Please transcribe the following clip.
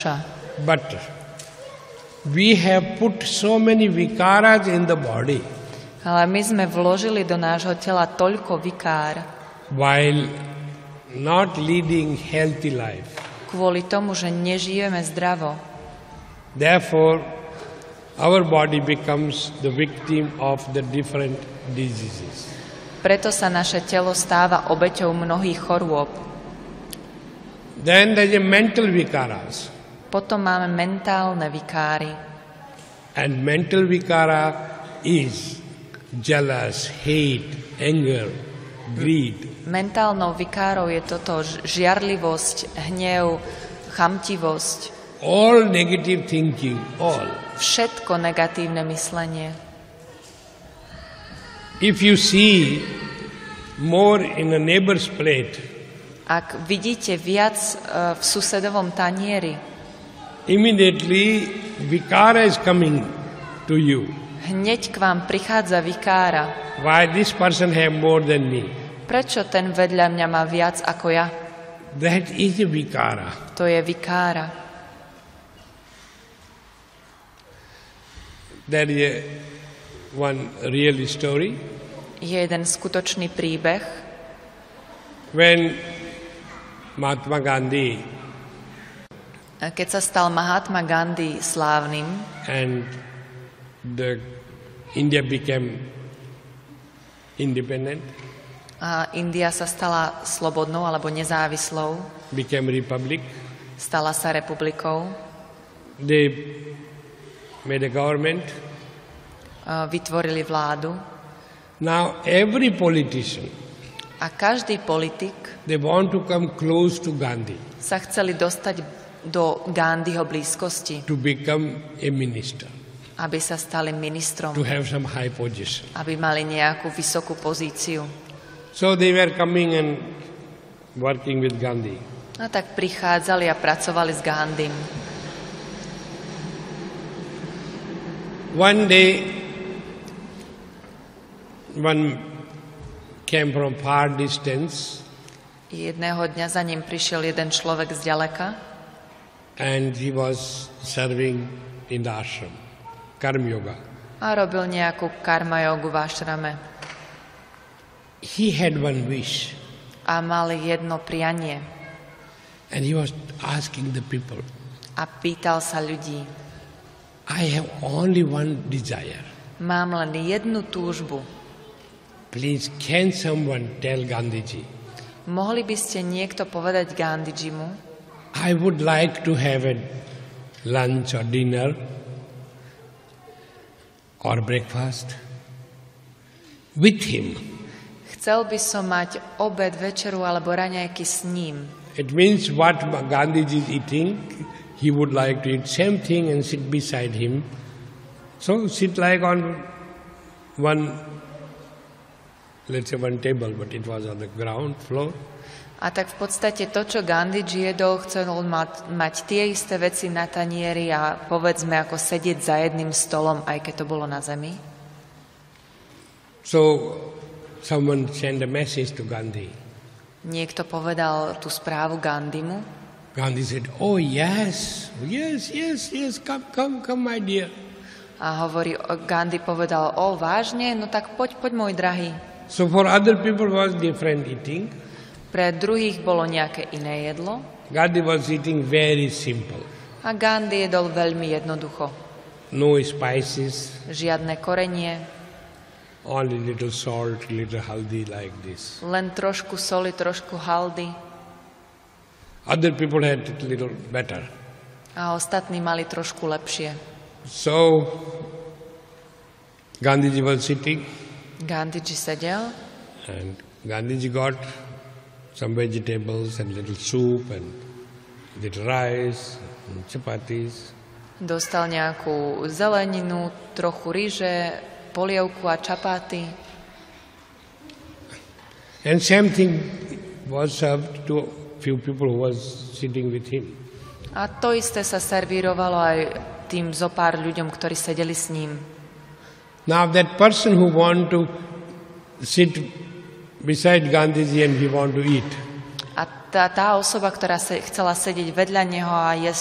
But we have put so many vikaras in the body. Ale my sme vložili do nášho tela toľko vikár, While not leading healthy life. kvôli tomu, že nežijeme zdravo. Therefore, our body becomes the victim of the different diseases. Preto sa naše telo stáva obeťou mnohých chorôb. Then there is a mental vikaras. Potom máme mentálne vikáry. And mental vikara is jealous, hate, anger, greed. Mentálnou vikárou je toto žiarlivosť, hnev, chamtivosť, All negative thinking, all. všetko negatívne myslenie. If you see more in a neighbor's plate, Ak vidíte viac v susedovom tanieri, immediately vikara is coming to you. hneď k vám prichádza vikára. Why this person have more than me? Prečo ten vedľa mňa má viac ako ja? That is a vikara. To je vikára. There is one real story. Je jeden skutočný príbeh, When Mahatma Gandhi keď sa stal Mahatma Gandhi slávnym and the India became independent, a India sa stala slobodnou alebo nezávislou, became republic, stala sa republikou, they made a government. vytvorili vládu Now every politician, a každý politik they want to come close to Gandhi sa chceli dostať do Gandhiho blízkosti, to become a minister, aby sa stali ministrom, to have some high position. aby mali nejakú vysokú pozíciu. So they were coming and working with Gandhi. A tak prichádzali a pracovali s Gandhim. One day, one came from far distance Jedného dňa za ním prišiel jeden človek z ďaleka and he was serving in the ashram, Karma Yoga. a robil nejakú karma jogu v ašrame. He had one wish A mal jedno prianie and he was asking the people, a pýtal sa ľudí: I have only one desire. mám len jednu túžbu. Please, can someone tell Gandhiji, Mohli by ste niekto povedať Gandhijimu, I would like to have a lunch or dinner or breakfast with him. chcel by som mať obed, večeru alebo raňajky s ním. It means what Gandhiji is eating, he would like to eat same thing and sit beside him. So sit like on one, let's say one table, but it was on the ground floor. A tak v podstate to, čo Gandhiji jedol, chcel mať tie isté veci na tanieri a povedzme ako sedieť za jedným stolom, aj keď to bolo na zemi. So someone sent a message to Gandhi. Niekto povedal tú správu Gandhimu Gandhi said, oh yes, come, my dear. a Gandhi povedal: o, vážne? No tak poď, môj drahý. So for other people was different eating. Pre druhých bolo nejaké iné jedlo Gandhi was eating very simple. a Gandhi jedol veľmi jednoducho. No spices, Žiadne korenie, only little salt, little haldi like this. len trošku soli, trošku haldy Other people had it little better. a ostatní mali trošku lepšie. So Gandhiji was sitting Gandhiji sedel and Gandhiji got some vegetables and little soup and little rice and chapatis. Dostal nejakú zeleninu, trochu ryže, polievku a čapáty. And same thing was served to few people who was sitting with him. A to isté sa servírovalo aj tým zopár ľuďom, ktorí sedeli s ním. Now that person who want to sit beside Gandhiji and he want to eat, A tá osoba, ktorá chcela sedieť vedľa neho a jesť